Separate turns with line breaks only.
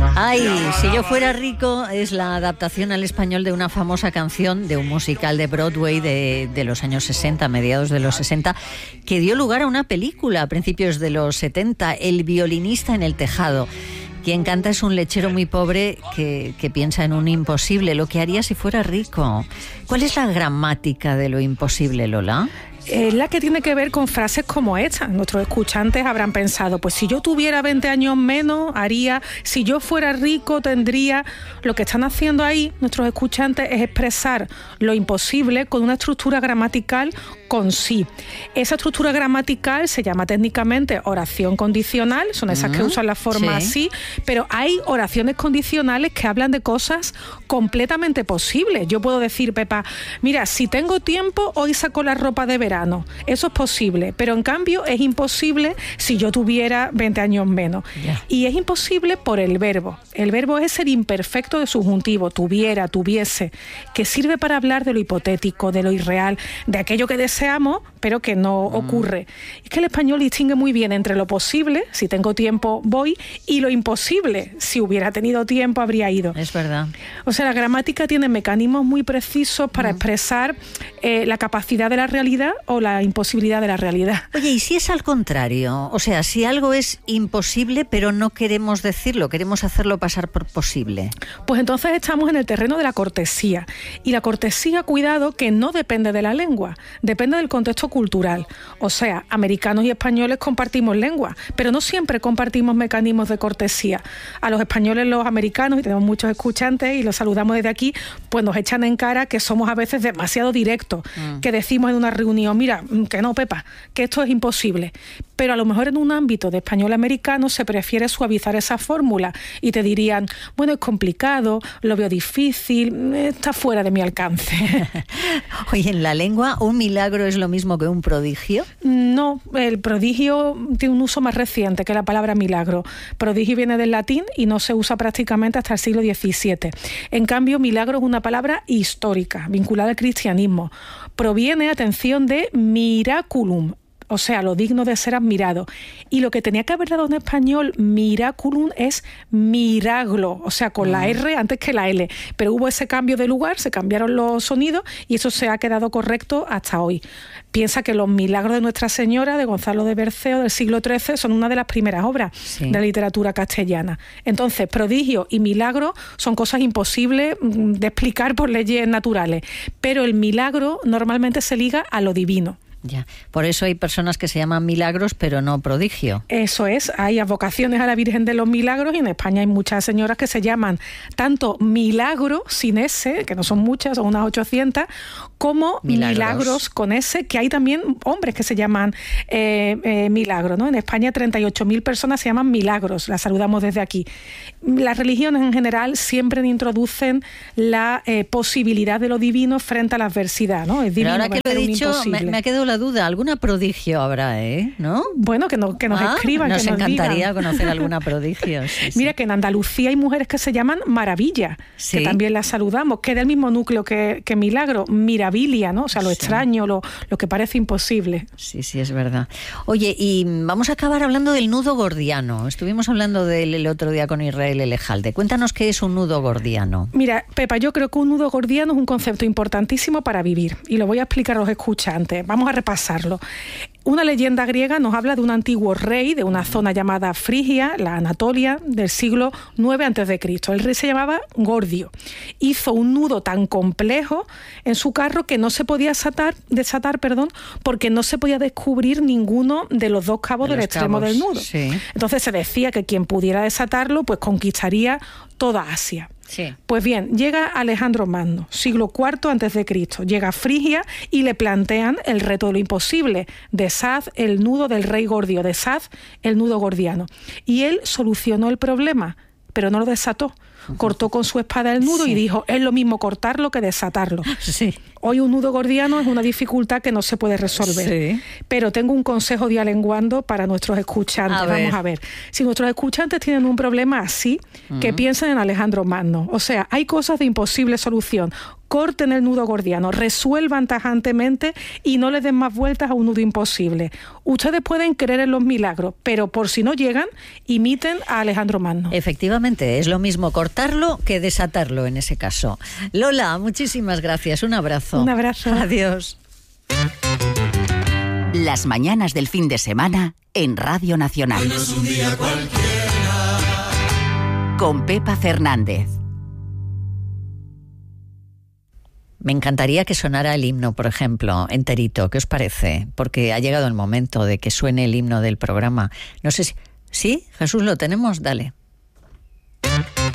Ay, si yo fuera rico es la adaptación al español de una famosa canción de un musical de Broadway de los años 60, mediados de los 60, que dio lugar a una película a principios de los 70, El violinista en el tejado. Quien canta es un lechero muy pobre que piensa en un imposible, lo que haría si fuera rico. ¿Cuál es la gramática de lo imposible, Lola?
Es la que tiene que ver con frases como esta. Nuestros escuchantes habrán pensado, pues si yo tuviera 20 años menos, haría, si yo fuera rico, tendría. Lo que están haciendo ahí nuestros escuchantes es expresar lo imposible con una estructura gramatical con sí. Esa estructura gramatical se llama técnicamente oración condicional, son esas que usan la forma así, pero hay oraciones condicionales que hablan de cosas completamente posibles. Yo puedo decir, Pepa, mira, si tengo tiempo, hoy saco la ropa de verano. Eso es posible, pero en cambio es imposible si yo tuviera 20 años menos. Y es imposible por el verbo. El verbo es el imperfecto de subjuntivo, tuviera, tuviese, que sirve para hablar de lo hipotético, de lo irreal, de aquello que deseamos, pero que no ocurre. Es que el español distingue muy bien entre lo posible, si tengo tiempo voy, y lo imposible, si hubiera tenido tiempo habría ido.
Es verdad.
O sea, la gramática tiene mecanismos muy precisos para expresar la capacidad de la realidad o la imposibilidad de la realidad.
Oye, ¿y si es al contrario? O sea, si algo es imposible, pero no queremos decirlo, queremos hacerlo pasar por posible.
Pues entonces estamos en el terreno de la cortesía. Y la cortesía, cuidado, que no depende de la lengua, depende del contexto cultural. O sea, americanos y españoles compartimos lengua, pero no siempre compartimos mecanismos de cortesía. A los españoles, los americanos, y tenemos muchos escuchantes, y los saludamos desde aquí, pues nos echan en cara que somos a veces demasiado directos, que decimos en una reunión, mira, que no, Pepa, que esto es imposible. Pero a lo mejor en un ámbito de español-americano se prefiere suavizar esa fórmula y te dirían, bueno, es complicado, lo veo difícil, está fuera de mi alcance.
Oye, en la lengua, ¿un milagro es lo mismo que un prodigio?
No, el prodigio tiene un uso más reciente que la palabra milagro. Prodigio viene del latín y no se usa prácticamente hasta el siglo XVII. En cambio, milagro es una palabra histórica, vinculada al cristianismo. Proviene, atención, de miraculum, o sea, lo digno de ser admirado. Y lo que tenía que haber dado en español miraculum es miraglo, o sea, con la R antes que la L. Pero hubo ese cambio de lugar, se cambiaron los sonidos y eso se ha quedado correcto hasta hoy. Piensa que los milagros de Nuestra Señora, de Gonzalo de Berceo, del siglo XIII, son una de las primeras obras de la literatura castellana. Entonces, prodigio y milagro son cosas imposibles de explicar por leyes naturales. Pero el milagro normalmente se liga a lo divino.
Ya, por eso hay personas que se llaman milagros, pero no prodigio.
Eso es, hay advocaciones a la Virgen de los Milagros y en España hay muchas señoras que se llaman tanto milagro, sin S, que no son muchas, son unas 800, como milagros con S, que hay también hombres que se llaman milagro, ¿no? En España 38.000 personas se llaman milagros, las saludamos desde aquí. Las religiones en general siempre introducen la posibilidad de lo divino frente a la adversidad, ¿no? Es divino,
pero ahora que lo he dicho, me ha quedado la duda, alguna prodigio habrá, ¿no?
Bueno, que nos escriban,
nos
que nos
encantaría
digan.
Conocer alguna prodigio. Sí,
Mira, que en Andalucía hay mujeres que se llaman maravilla, que también las saludamos, que es del mismo núcleo que milagro, mirabilia, ¿no? O sea, lo extraño, lo que parece imposible.
Sí, es verdad. Oye, y vamos a acabar hablando del nudo gordiano. Estuvimos hablando el otro día con Israel Elejalde. Cuéntanos qué es un nudo gordiano.
Mira, Pepa, yo creo que un nudo gordiano es un concepto importantísimo para vivir y lo voy a explicar a los escuchantes. Vamos a repasarlo. Una leyenda griega nos habla de un antiguo rey de una zona llamada Frigia, la Anatolia, del siglo IX a.C. El rey se llamaba Gordio. Hizo un nudo tan complejo en su carro que no se podía desatar, porque no se podía descubrir ninguno de los dos cabos del extremo del nudo. Sí. Entonces se decía que quien pudiera desatarlo, pues conquistaría toda Asia.
Sí.
Pues bien, llega Alejandro Magno, siglo IV a.C., llega a Frigia y le plantean el reto de lo imposible, deshaz el nudo del rey Gordio, deshaz el nudo gordiano. Y él solucionó el problema, pero no lo desató. Cortó con su espada el nudo y dijo, es lo mismo cortarlo que desatarlo.
Sí.
Hoy un nudo gordiano es una dificultad que no se puede resolver. Pero tengo un consejo dialenguando para nuestros escuchantes. Vamos a ver. Si nuestros escuchantes tienen un problema así, que piensen en Alejandro Magno. O sea, hay cosas de imposible solución. corten el nudo gordiano, resuelvan tajantemente y no le den más vueltas a un nudo imposible. Ustedes pueden creer en los milagros, pero por si no llegan, imiten a Alejandro Magno.
Efectivamente, es lo mismo cortarlo que desatarlo en ese caso. Lola, muchísimas gracias. Un abrazo.
Un abrazo.
Adiós.
Las mañanas del fin de semana en Radio Nacional.
Hoy no es un día cualquiera.
Con Pepa Fernández.
Me encantaría que sonara el himno, por ejemplo, enterito. ¿Qué os parece? Porque ha llegado el momento de que suene el himno del programa. No sé si... ¿Sí? Jesús, ¿lo tenemos? Dale.